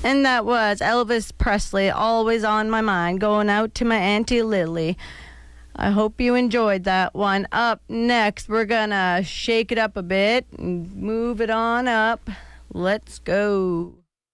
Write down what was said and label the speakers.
Speaker 1: And that was Elvis Presley, Always on My Mind, going out to my Auntie Lily. I hope you enjoyed that one. Up next, we're going to shake it up a bit and move it on up. Let's go.